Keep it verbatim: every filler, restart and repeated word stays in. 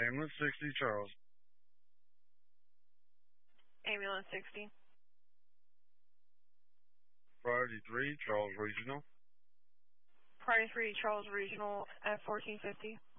Ambulance sixty, Charles. Ambulance sixty. Priority three, Charles Regional. Priority three, Charles Regional at fourteen fifty.